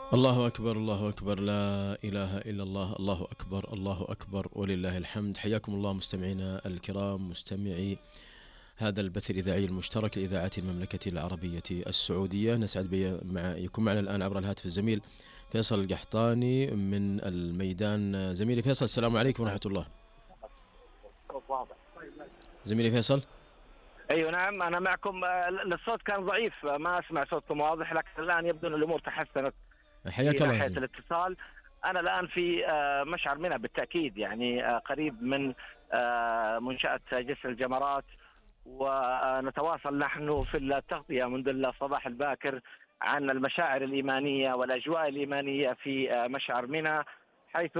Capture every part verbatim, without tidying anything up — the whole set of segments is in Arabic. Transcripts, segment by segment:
الله أكبر، الله أكبر، لا إله إلا الله، الله أكبر، الله أكبر ولله الحمد. حياكم الله مستمعينا الكرام، مستمعي هذا البث الإذاعي المشترك لإذاعة المملكة العربية السعودية. نسعد بي مع يكون معنا الآن عبر الهاتف الزميل فيصل القحطاني من الميدان. زميلي فيصل، السلام عليكم ورحمة الله. زميلي فيصل. ايوه نعم، انا معكم. الصوت كان ضعيف، ما اسمع صوتكم واضح، لكن الان يبدو ان الامور تحسنت حياك في الله. ناحيه الاتصال. انا الان في مشعر منى بالتاكيد، يعني قريب من منشاه جسر الجمرات، ونتواصل نحن في التغطيه منذ الصباح الباكر عن المشاعر الايمانيه والاجواء الايمانيه في مشعر منى، حيث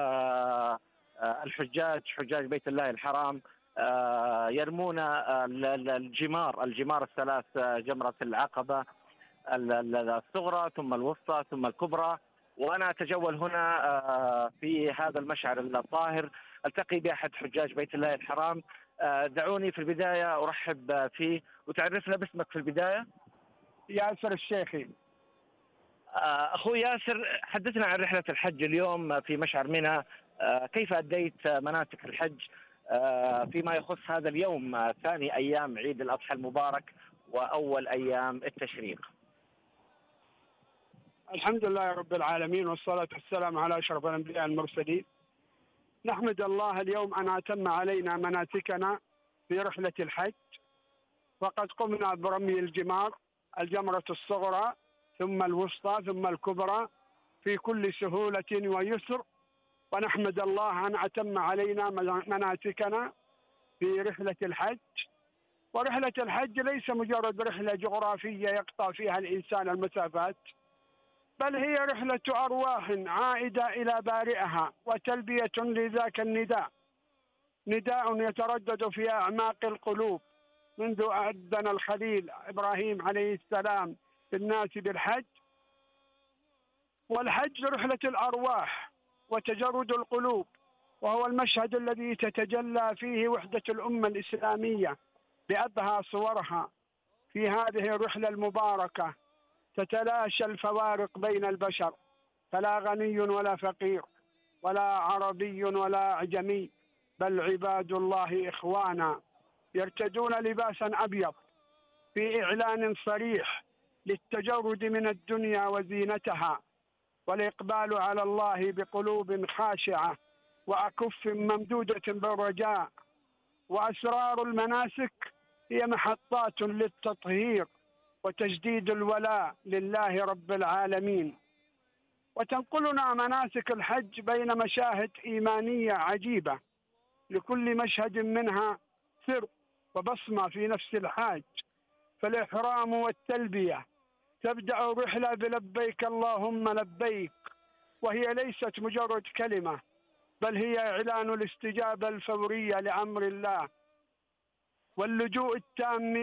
الحجاج حجاج بيت الله الحرام يرمون الجمار الجمار الثلاث، جمرة العقبة الصغرى ثم الوسطى ثم الكبرى. وأنا أتجول هنا في هذا المشعر الطاهر، ألتقي بأحد حجاج بيت الله الحرام. دعوني في البداية أرحب فيه، وتعرفنا باسمك في البداية. ياسر الشيخي. أخوي ياسر، حدثنا عن رحلة الحج اليوم في مشعر منى، كيف أديت مناسك الحج فيما يخص هذا اليوم، ثاني أيام عيد الأضحى المبارك وأول أيام التشريق؟ الحمد لله رب العالمين، والصلاة والسلام على أشرف الأنبياء المرسلين. نحمد الله اليوم أن أتم علينا مناسكنا في رحلة الحج، وقد قمنا برمي الجمار، الجمرة الصغرى ثم الوسطى ثم الكبرى في كل سهولة ويسر، ونحمد الله أن أتم علينا مناسكنا في رحلة الحج. ورحلة الحج ليس مجرد رحلة جغرافية يقطع فيها الإنسان المسافات، بل هي رحلة أرواح عائدة إلى بارئها، وتلبية لذاك النداء، نداء يتردد في أعماق القلوب منذ أذن الخليل إبراهيم عليه السلام بالناس بالحج. والحج رحلة الأرواح وتجرد القلوب، وهو المشهد الذي تتجلى فيه وحدة الأمة الإسلامية بأبهى صورها. في هذه الرحلة المباركة تتلاشى الفوارق بين البشر، فلا غني ولا فقير ولا عربي ولا أعجمي، بل عباد الله إخوانا يرتدون لباسا أبيض في إعلان صريح للتجرد من الدنيا وزينتها، والإقبال على الله بقلوب خاشعة وأكف ممدودة بالرجاء. وأسرار المناسك هي محطات للتطهير وتجديد الولاء لله رب العالمين. وتنقلنا مناسك الحج بين مشاهد إيمانية عجيبة، لكل مشهد منها سر وبصمة في نفس الحاج. فالإحرام والتلبية تبدأ الرحلة بلبيك اللهم لبيك، وهي ليست مجرد كلمة، بل هي إعلان الاستجابة الفورية لأمر الله واللجوء التام